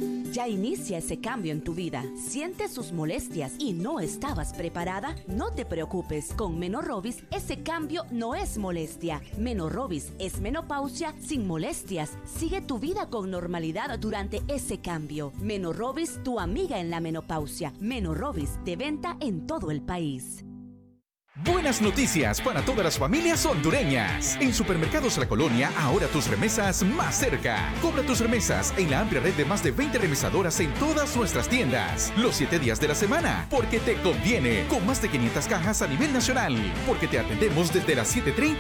Ya inicia ese cambio en tu vida. ¿Sientes sus molestias y no estabas preparada? No te preocupes, con Menorrobis ese cambio no es molestia. Menorrobis es menopausia sin molestias. Sigue tu vida con normalidad durante ese cambio. Menorrobis, tu amiga en la menopausia. Menorrobis, de venta en todo el país. Buenas noticias para todas las familias hondureñas. En Supermercados La Colonia, ahora tus remesas más cerca. Cobra tus remesas en la amplia red de más de 20 remesadoras en todas nuestras tiendas. Los 7 días de la semana, porque te conviene. Con más de 500 cajas a nivel nacional. Porque te atendemos desde las 7:30